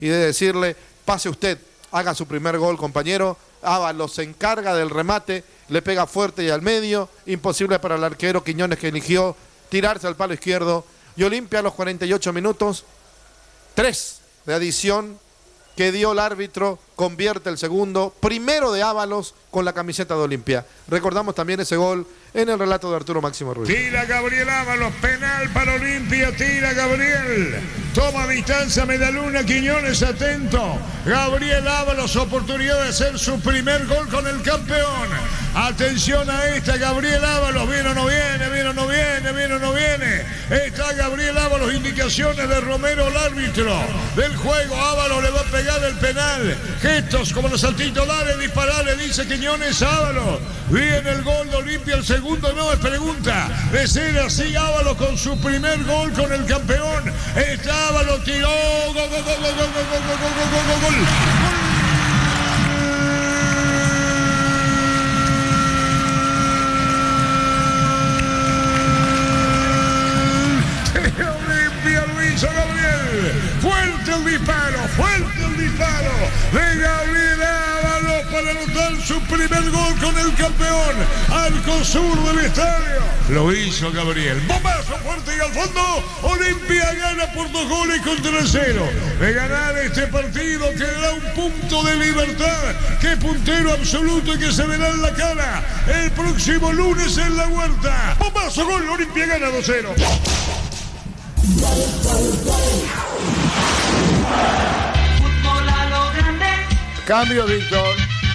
y de decirle, pase usted, haga su primer gol, compañero. Ábalos se encarga del remate, le pega fuerte y al medio, imposible para el arquero Quiñones, que eligió tirarse al palo izquierdo, y Olimpia a los 48 minutos, 3 de adición que dio el árbitro, convierte el segundo, primero de Ábalos con la camiseta de Olimpia. Recordamos también ese gol en el relato de Arturo Máximo Ruiz. Tira Gabriel Ábalos, penal para Olimpia, tira Gabriel. Toma distancia Medaluna, Quiñones atento. Gabriel Ábalos, oportunidad de hacer su primer gol con el campeón. Atención a esta, Gabriel Ábalos, viene o no viene, viene o no viene, viene o no viene. Está Gabriel Ábalos, indicaciones de Romero, el árbitro del juego. Ábalos le va a pegar el penal. Gestos como los saltitos, dale, disparale, dice Quiñones a Ábalos. Viene el gol de Olimpia, el segundo no es pregunta. De ser así, Ábalos con su primer gol con el campeón. Está Ábalos, tiró, gol, gol, gol, gol, gol, gol, gol, gol, gol, gol, gol. Olimpia lo hizo Gabriel. Fuerte el disparo de Gabriel Ábalos para anotar su primer gol con el campeón. Arco sur del estadio. Lo hizo Gabriel. Bombazo fuerte y al fondo. Olimpia gana por 2 goles contra 0. De ganar este partido quedará un punto de libertad. Que puntero absoluto y que se verá en la cara el próximo lunes en la Huerta. Bombazo, gol. Olimpia gana 2-0. Cambio, Víctor.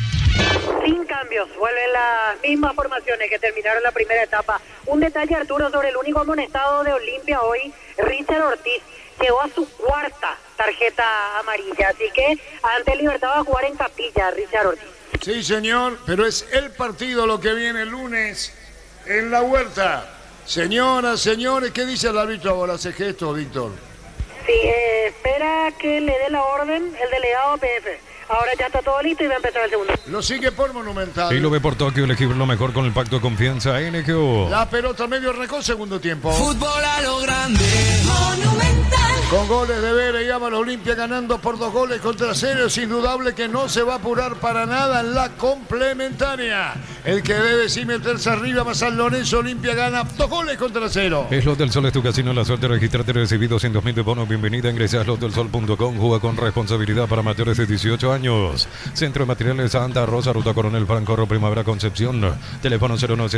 Sin cambios, vuelven las mismas formaciones que terminaron la primera etapa. Un detalle, Arturo, sobre el único amonestado de Olimpia hoy, Richard Ortiz. Llegó a su 4ª tarjeta amarilla, así que ante Libertad va a jugar en capilla Richard Ortiz. Sí, señor, pero es el partido lo que viene el lunes en la Huerta. Señoras, señores, ¿qué dice el árbitro ahora? Hace gesto, Víctor. Sí, espera que le dé la orden el delegado PF. Ahora ya está todo listo y va a empezar el segundo. Lo sigue por Monumental. Y lo ve por Tokio, elegir lo mejor con el pacto de confianza NGO. La pelota medio arrancó, segundo tiempo. Fútbol a lo grande. Monumental. Con goles de Vera y Ábalos, Olimpia ganando por 2 goles contra 0. Es indudable que no se va a apurar para nada en la complementaria. El que debe sí meterse arriba va San Lorenzo. Olimpia gana 2 goles contra 0. Slot del Sol es tu casino, la suerte de registrarte, recibido 100.000 de bonos. Bienvenida, ingresa a slotdelsol.com, juega con responsabilidad para mayores de 18 años. Centro de Materiales Santa Rosa, Ruta Coronel Franco, Primavera Concepción. Teléfono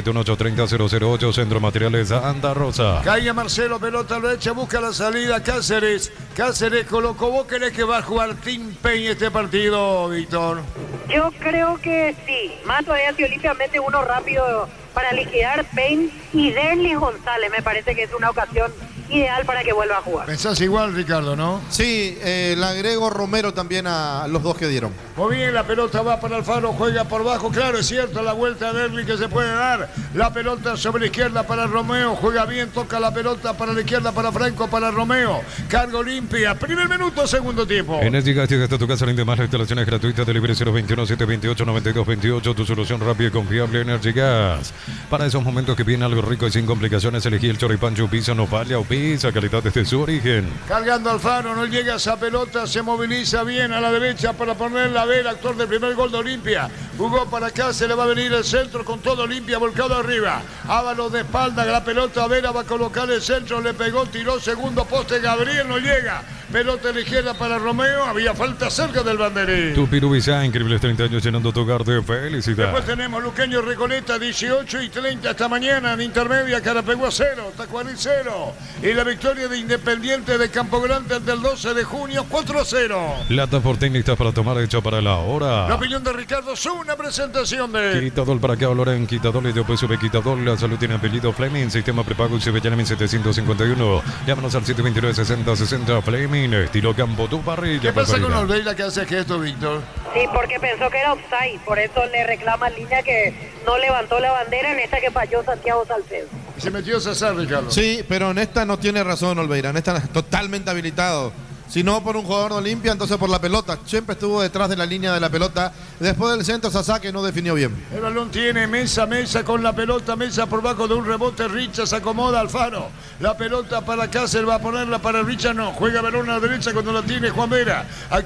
09718300008, Centro de Materiales Santa Rosa. Caía Marcelo, pelota a la derecha, busca la salida Cáceres. Cáceres colocó. ¿Vos crees que va a jugar Tim Payne este partido, Víctor? Yo creo que sí. Más todavía si Olimpia mete uno rápido para liquidar Payne y Derlis González. Me parece que es una ocasión ideal para que vuelva a jugar. Pensás igual, Ricardo, ¿no? Sí, le agrego Romero también a los dos que dieron. Muy bien, la pelota va para Alfaro, juega por bajo, claro, es cierto, la vuelta de Derlis que se puede dar. La pelota sobre la izquierda para Romeo, juega bien, toca la pelota para la izquierda, para Franco, para Romeo. Carga Olimpia, primer minuto, segundo tiempo. Energy Gas llega hasta tu casa, linde más, instalaciones gratuitas, delivery 021-728-9222, tu solución rápida y confiable, Energy Gas. Para esos momentos que viene algo rico y sin complicaciones, elegí el choripán Chupiza, no falla o pizza, calidad desde su origen. Cargando Alfaro, no llega esa pelota, se moviliza bien a la derecha para ponerla a ver, actor del primer gol de Olimpia. Jugó para acá, se le va a venir el centro con todo Olimpia volcado arriba. Ábalos de espalda, la pelota a Vera va a colocar el centro, le pegó, tiró segundo poste, Gabriel no llega. Pelota a la izquierda para Romeo, había falta cerca del banderín. Tu Pirubizá, increíbles 30 años llenando tu hogar de felicidad. Después tenemos Luqueño Recoleta, 18:30 esta mañana en intermedia, Carapeguá 0, Tacuarí 0. Y la victoria de Independiente de Campo Grande ante el 12 de junio, 4-0. Lata por técnicas para tomar, hecho para la hora. La opinión de Ricardo es una presentación de Quitadol, para que hablar en Quitadol y después sube Quitadol. La salud tiene apellido Fleming, sistema prepago y se ve en 751. Llámanos al 729-6060 Fleming, estilo campo, tu parrilla. ¿Qué pasa con Olveira que hace gesto, Víctor? Sí, porque pensó que era offside, por eso le reclama en línea que no levantó la bandera en esta que falló Santiago Salcedo. Y se metió César, Ricardo. Sí, pero en esta no tiene razón Olveira, en esta es totalmente habilitado. Si no por un jugador de Olimpia, entonces por la pelota. Siempre estuvo detrás de la línea de la pelota. Después del centro, Sasaki no definió bien. El balón tiene Mesa con la pelota. Mesa por bajo de un rebote. Richard se acomoda Alfaro. La pelota para Cáceres, va a ponerla para Richard. No, juega balón a la derecha cuando la tiene Juan Vera.